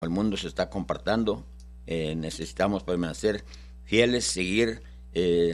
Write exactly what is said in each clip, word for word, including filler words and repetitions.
el mundo se está comportando. Eh, necesitamos permanecer fieles, seguir eh,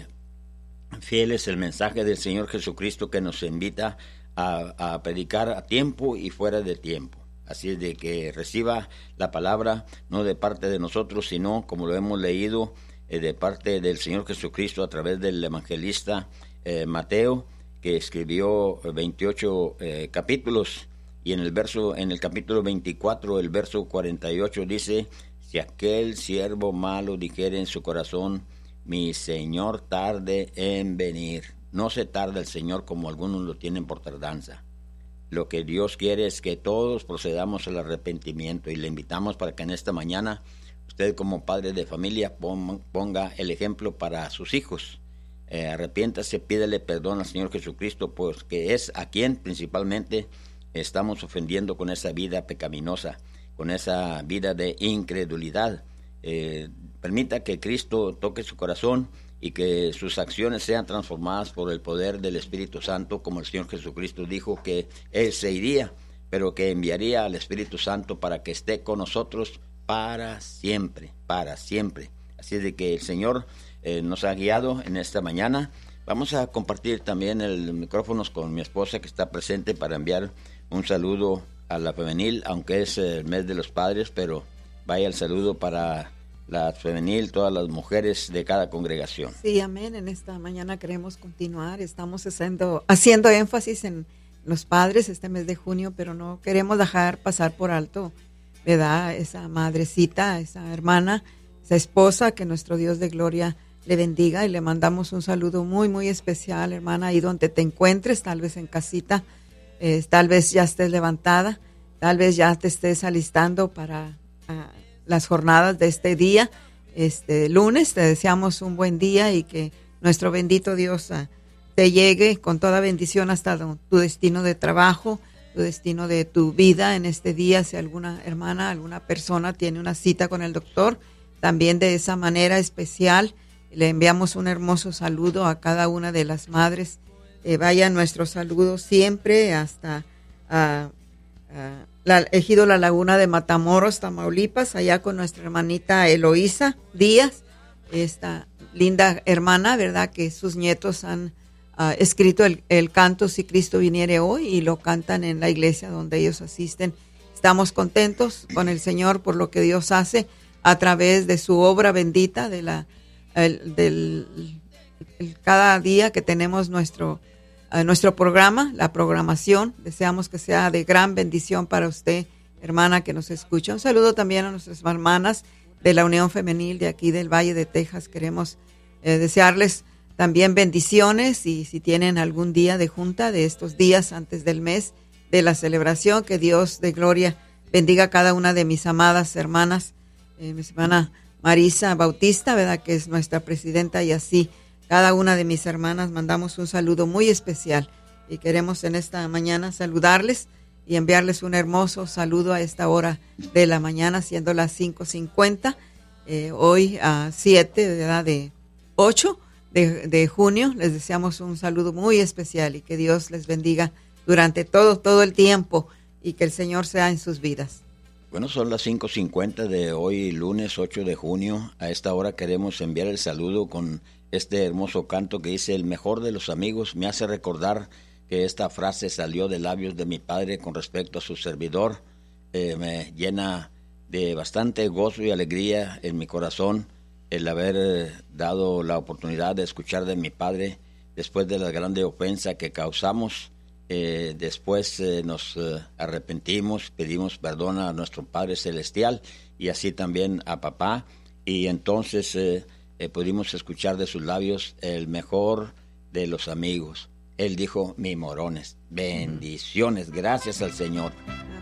fieles el mensaje del Señor Jesucristo, que nos invita a, a predicar a tiempo y fuera de tiempo. Así es de que reciba la palabra no de parte de nosotros, sino, como lo hemos leído, eh, de parte del Señor Jesucristo a través del evangelista eh, Mateo, que escribió veintiocho eh, capítulos, y en el verso, en el capítulo veinticuatro, el verso cuarenta y ocho dice: si aquel siervo malo dijere en su corazón, mi Señor tarde en venir. No se tarda el Señor como algunos lo tienen por tardanza. Lo que Dios quiere es que todos procedamos al arrepentimiento, y le invitamos para que en esta mañana usted, como padre de familia, ponga el ejemplo para sus hijos. Eh, arrepiéntase, pídele perdón al Señor Jesucristo, pues que es a quien principalmente estamos ofendiendo con esa vida pecaminosa, con esa vida de incredulidad. Eh, permita que Cristo toque su corazón y que sus acciones sean transformadas por el poder del Espíritu Santo, como el Señor Jesucristo dijo que Él se iría, pero que enviaría al Espíritu Santo para que esté con nosotros para siempre, para siempre. Así es de que el Señor eh, nos ha guiado en esta mañana. Vamos a compartir también el micrófono con mi esposa, que está presente, para enviar un saludo a la femenil, aunque es el mes de los padres, pero vaya el saludo para la femenil, todas las mujeres de cada congregación. Sí, amén. En esta mañana queremos continuar. Estamos haciendo, haciendo énfasis en los padres este mes de junio, pero no queremos dejar pasar por alto, ¿verdad?, esa madrecita, esa hermana, esa esposa, que nuestro Dios de gloria le bendiga, y le mandamos un saludo muy, muy especial, hermana, ahí donde te encuentres, tal vez en casita, eh, tal vez ya estés levantada, tal vez ya te estés alistando para uh, las jornadas de este día, este lunes. Te deseamos un buen día y que nuestro bendito Dios uh, te llegue con toda bendición hasta tu destino de trabajo, tu destino de tu vida en este día. Si alguna hermana, alguna persona tiene una cita con el doctor, también de esa manera especial le enviamos un hermoso saludo a cada una de las madres. Eh, vaya nuestro saludo siempre hasta uh, uh, la Ejido La Laguna de Matamoros, Tamaulipas, allá con nuestra hermanita Eloísa Díaz, esta linda hermana, ¿verdad?, que sus nietos han uh, escrito el, el canto Si Cristo Viniere Hoy, y lo cantan en la iglesia donde ellos asisten. Estamos contentos con el Señor por lo que Dios hace a través de su obra bendita, de la el, del el, cada día que tenemos nuestro Uh, nuestro programa, la programación. Deseamos que sea de gran bendición para usted, hermana, que nos escucha. Un saludo también a nuestras hermanas de la Unión Femenil de aquí del Valle de Texas. Queremos eh, desearles también bendiciones, y si tienen algún día de junta de estos días antes del mes de la celebración, que Dios de gloria bendiga a cada una de mis amadas hermanas, eh, mi hermana Marisa Bautista, ¿verdad?, que es nuestra presidenta, y así cada una de mis hermanas mandamos un saludo muy especial, y queremos en esta mañana saludarles y enviarles un hermoso saludo a esta hora de la mañana, siendo las cinco cincuenta, eh, hoy a siete de, de ocho de, de junio. Les deseamos un saludo muy especial, y que Dios les bendiga durante todo, todo el tiempo, y que el Señor sea en sus vidas. Bueno, son las cinco cincuenta de hoy, lunes ocho de junio. A esta hora queremos enviar el saludo con este hermoso canto que dice: el mejor de los amigos. Me hace recordar que esta frase salió de labios de mi padre con respecto a su servidor. Eh, me llena de bastante gozo y alegría en mi corazón el haber eh, dado la oportunidad de escuchar de mi padre después de la grande ofensa que causamos. Eh, después eh, nos eh, arrepentimos, pedimos perdón a nuestro Padre Celestial, y así también a papá, y entonces eh, eh, pudimos escuchar de sus labios: el mejor de los amigos. Él dijo: mi morones. Bendiciones, gracias al Señor.